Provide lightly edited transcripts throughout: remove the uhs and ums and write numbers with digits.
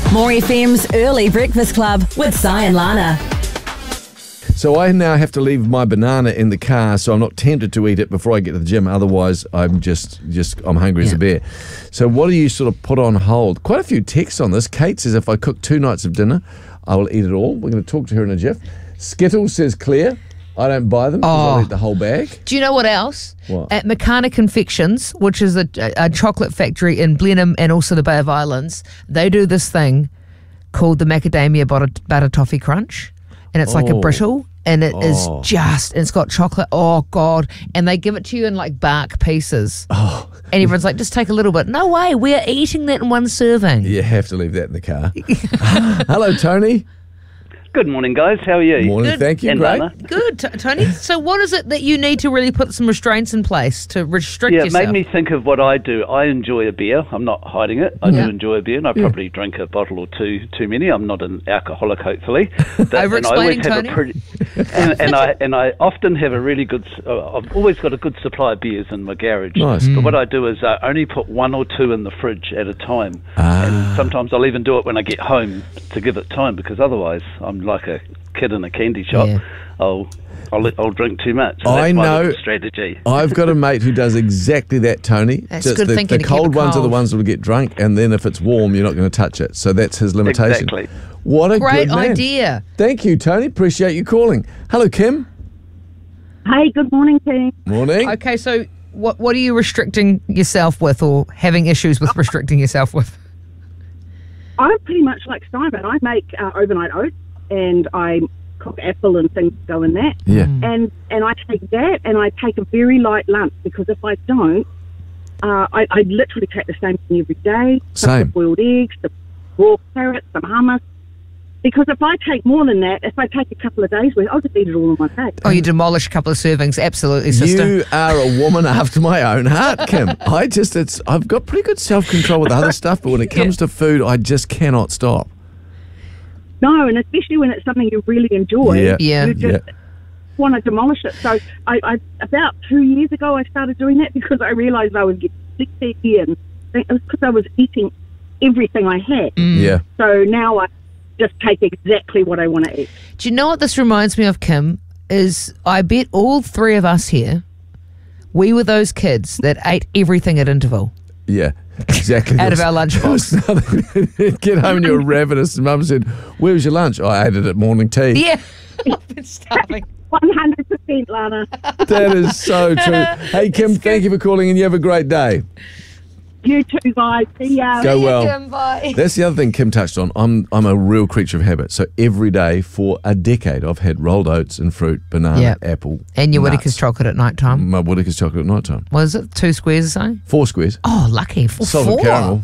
More FM's Early Breakfast Club with Si and Lana. So I now have to leave my banana in the car, so I'm not tempted to eat it before I get to the gym. Otherwise, I'm I'm hungry as a bear. So what do you sort of put on hold? Quite a few texts on this. Kate says if I cook 2 nights of dinner, I will eat it all. We're going to talk to her in a jiff. Skittles, says Claire. I don't buy them because I'll eat the whole bag. Do you know what else? What? At Makana Confections, which is a chocolate factory in Blenheim and also the Bay of Islands, they do this thing called the macadamia butter toffee crunch, and it's like a brittle, and it is just, and it's got chocolate. Oh God! And they give it to you in like bark pieces. And everyone's like, just take a little bit. No way, we're eating that in one serving. You have to leave that in the car. Hello, Tony. Good morning, guys. How are you? Morning, thank you. And Great. Lana. Good, Tony. So what is it that you need to really put some restraints in place to restrict Yeah, it yourself? made me think of what I do. I enjoy a beer. I'm not hiding it. I do enjoy a beer, and I probably drink a bottle or two too many. I'm not an alcoholic, hopefully. Over-explaining, Tony. And I often have a really good. I've always got a good supply of beers in my garage. Nice. But what I do is I only put 1 or 2 in the fridge at a time. And sometimes I'll even do it when I get home to give it time, because otherwise I'm like a kid in a candy shop. Yeah. I'll drink too much. So I that's my know. little strategy. I've got a mate who does exactly that, Tony. That's Just good the, thinking the to keep cold it ones are the cold. ones that will get drunk, and then if it's warm, you're not going to touch it. So that's his limitation. Exactly. What a Great good man. idea. Thank you, Tony. Appreciate you calling. Hello, Kim. Hey, good morning, team. Morning. Okay, so what are you restricting yourself with, or having issues with restricting yourself with? I'm pretty much like Simon. I make overnight oats, and I cook apple and things go in that. Yeah. And I take that, and I take a very light lunch, because if I don't, I literally take the same thing every day. Same. Some boiled eggs, some raw carrots, some hummus. Because if I take more than that, if I take a couple of days worth, I'll just eat it all in one day. Oh, you demolish a couple of servings. Absolutely, sister. You are a woman after my own heart, Kim. I've got pretty good self-control with other stuff, but when it comes to food, I just cannot stop. No, and especially when it's something you really enjoy, Yeah. you just want to demolish it. So I about 2 years ago, I started doing that because I realised I was getting sick and it was because I was eating everything I had. Yeah. So now I just take exactly what I want to eat. Do you know what this reminds me of, Kim? Is I bet all 3 of us here, we were those kids that ate everything at interval. Yeah, exactly. Out of our lunchbox. Get home and you're ravenous, and Mum said, "Where was your lunch?" Oh, I ate it at morning tea. Yeah. I've been starving. 100%, Lana. That is so true. Hey, Kim, thank you for calling, and you have a great day. You too, guys. See ya. Go well. Kim, bye. That's the other thing Kim touched on. I'm a real creature of habit. So every day for a decade, I've had rolled oats and fruit, banana, apple, And your nuts. Whittaker's chocolate at night time. My Whittaker's chocolate at night time. What is it? 2 squares or something? 4 squares. Oh, lucky. For Salted 4. caramel.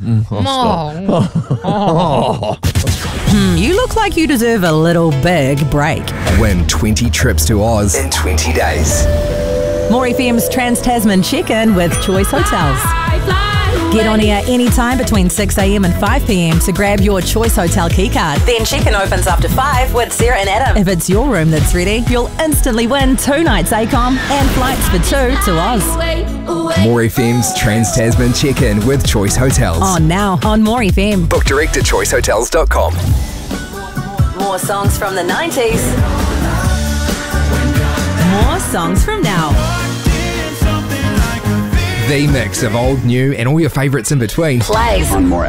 Stop. You look like you deserve a little big break. Win 20 trips to Oz in 20 days. More FM's Trans-Tasman Check-In with Choice Hotels. Get on air anytime between 6 a.m. and 5 p.m. to grab your Choice Hotel keycard. Then check-in opens after 5 with Sarah and Adam. If it's your room that's ready, you'll instantly win 2 nights ACOM and flights for 2 to Oz. More FM's Trans-Tasman Check-In with Choice Hotels. On now on More FM. Book direct at choicehotels.com. More songs from the 90s. More songs from now. The mix of old, new, and all your favourites in between. Plays. More